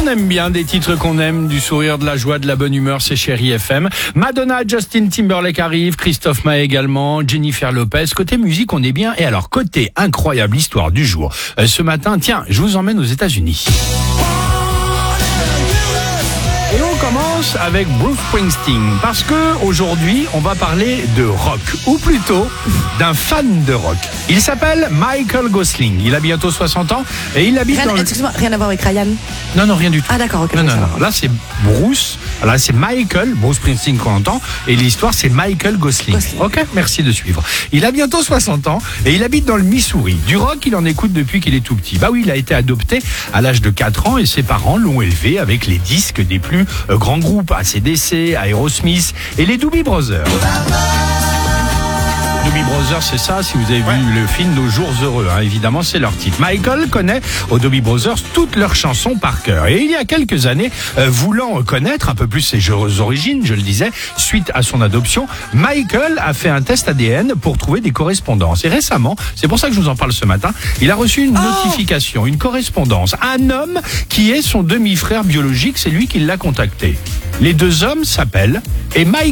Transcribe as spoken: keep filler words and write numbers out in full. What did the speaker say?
aime bien des titres qu'on aime, du sourire, de la joie, de la bonne humeur, c'est Chérie F M. Madonna, Justin Timberlake arrive, Christophe Maé également, Jennifer Lopez. Côté musique, on est bien. Et alors, côté incroyable histoire du jour. Euh, ce matin, tiens, je vous emmène aux États-Unis. Et on commence avec Bruce Springsteen, parce que aujourd'hui, on va parler de rock, ou plutôt d'un fan de rock. Il s'appelle Michael Gosling. Il a bientôt soixante ans et il habite Rien, dans le... excuse-moi, rien à voir avec Ryan. Non, non, rien du tout. Ah d'accord, ok. Non, non, ça non. va. Là, c'est Bruce. Là, c'est Michael, Bruce Springsteen qu'on entend. Et l'histoire, c'est Michael Gosling. Gosling. Ok, merci de suivre. Il a bientôt soixante ans et il habite dans le Missouri. Du rock, il en écoute depuis qu'il est tout petit. Bah oui, il a été adopté à l'âge de quatre ans et ses parents l'ont élevé avec les disques des plus euh, grands groupes. A C D C, Aerosmith et les Doobie Brothers. Doobie Brothers, c'est ça, si vous avez vu le film Nos Jours Heureux, hein, évidemment, c'est leur titre. Michael connaît aux Doobie Brothers toutes leurs chansons par cœur. Et il y a quelques années, euh, voulant connaître un peu plus ses origines, je le disais, suite à son adoption, Michael a fait un test A D N pour trouver des correspondances. Et récemment, c'est pour ça que je vous en parle ce matin, il a reçu une Oh notification, une correspondance. Un homme qui est son demi-frère biologique, c'est lui qui l'a contacté. Les deux hommes s'appellent et Michael